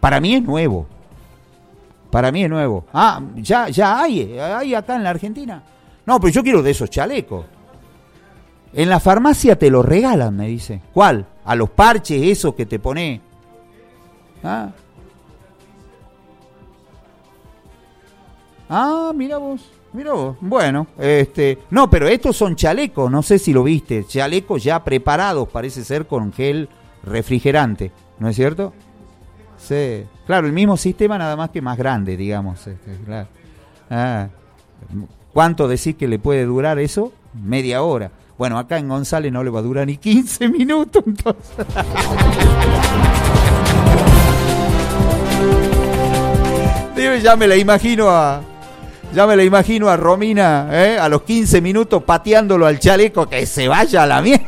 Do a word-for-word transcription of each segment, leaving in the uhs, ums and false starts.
Para mí es nuevo. Para mí es nuevo. Ah, ya, ya hay, hay acá en la Argentina. No, pero yo quiero de esos chalecos. En la farmacia te los regalan, me dice. ¿Cuál? A los parches esos que te pone. Ah, ah mira vos, mira vos. Bueno, este, no, pero estos son chalecos, no sé si lo viste. Chalecos ya preparados, parece ser con gel refrigerante, ¿no es cierto? Sí, claro, el mismo sistema, nada más que más grande, digamos. Este, claro. Ah, ¿cuánto decís que le puede durar eso? Media hora. Bueno, acá en González no le va a durar ni quince minutos, entonces. Dime, ya me la imagino a... Ya me la imagino a Romina, ¿eh? A los quince minutos pateándolo al chaleco, que se vaya a la mierda.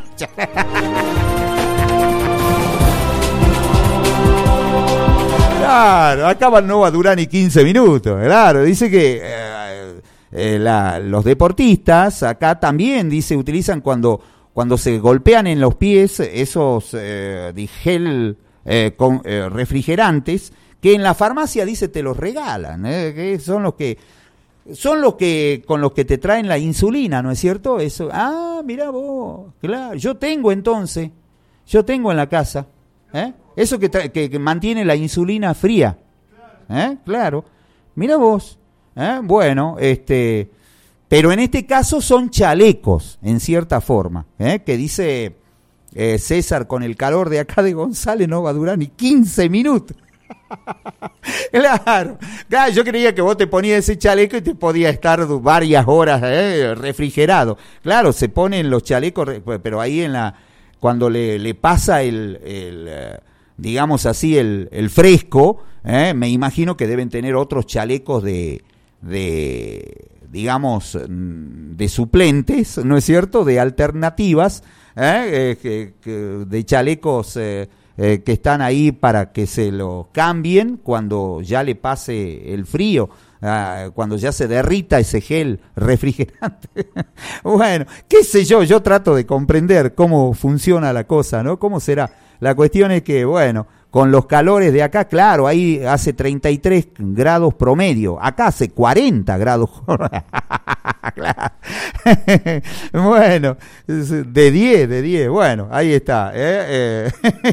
Claro, acá no va a durar ni quince minutos, claro, dice que eh, eh, la, los deportistas acá también, dice, utilizan cuando, cuando se golpean en los pies esos eh, de gel eh, con eh, refrigerantes, que en la farmacia, dice, te los regalan, eh, que son los que, son los que, con los que te traen la insulina, ¿no es cierto? Eso, ah, mirá vos, claro, yo tengo entonces, yo tengo en la casa, ¿eh? Eso que, tra- que, que mantiene la insulina fría, ¿eh? Claro. Mira vos, ¿eh? Bueno, este, pero en este caso son chalecos, en cierta forma, ¿eh? Que dice eh, César, con el calor de acá de González no va a durar ni quince minutos. Claro, claro, yo creía que vos te ponías ese chaleco y te podía estar varias horas eh, refrigerado. Claro, se ponen los chalecos, pero ahí en la, cuando le, le pasa el, el digamos así, el, el fresco, eh, me imagino que deben tener otros chalecos de, de, digamos, de suplentes, ¿no es cierto?, de alternativas, eh, eh, que, que de chalecos eh, eh, que están ahí para que se los cambien cuando ya le pase el frío. Ah, cuando ya se derrita ese gel refrigerante. Bueno, qué sé yo, yo trato de comprender cómo funciona la cosa, ¿no? ¿Cómo será? La cuestión es que, bueno, con los calores de acá, claro, ahí hace treinta y tres grados promedio, acá hace cuarenta grados. Claro. Bueno, de diez, de diez, bueno, ahí está. ¿eh?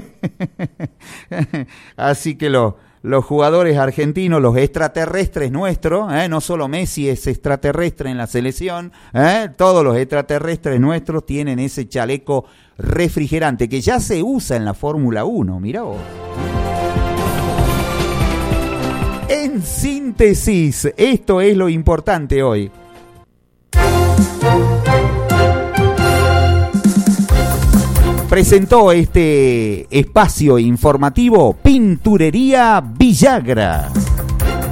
Eh. Así que lo... Los jugadores argentinos, los extraterrestres nuestros, ¿eh? No solo Messi es extraterrestre en la selección, ¿eh? Todos los extraterrestres nuestros tienen ese chaleco refrigerante que ya se usa en la Fórmula uno, mirá vos. En síntesis, esto es lo importante hoy. Presentó este espacio informativo Pinturería Villagra.